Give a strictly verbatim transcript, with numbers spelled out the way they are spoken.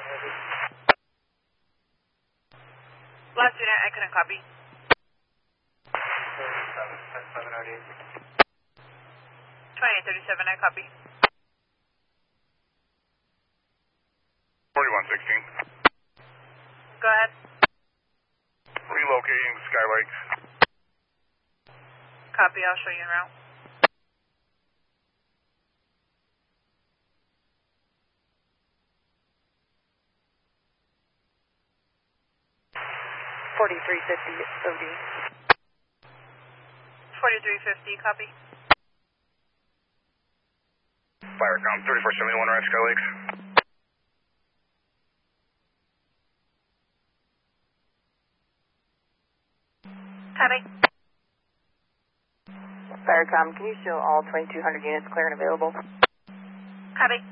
Last unit, I couldn't copy. twenty-eight thirty-seven, I copy. forty-one sixteen. Go ahead. Relocating Skylakes. Copy, I'll show you en route. forty-three fifty O D. forty-three fifty, copy. Firecom, thirty-four seventy-one, right, Skylakes. Copy. Firecom, can you show all twenty-two hundred units clear and available? Copy.